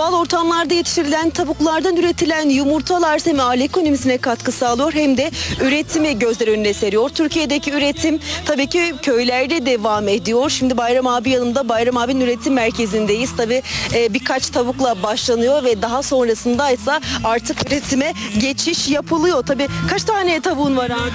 Doğal ortamlarda yetiştirilen tavuklardan üretilen yumurtalar hem aile ekonomisine katkı sağlıyor hem de üretimi gözler önüne seriyor. Türkiye'deki üretim tabii ki köylerde devam ediyor. Şimdi Bayram abi yanımda, Bayram abinin üretim merkezindeyiz. Tabii birkaç tavukla başlanıyor ve daha sonrasında ise artık üretime geçiş yapılıyor. Tabii kaç tane tavuğun var abi?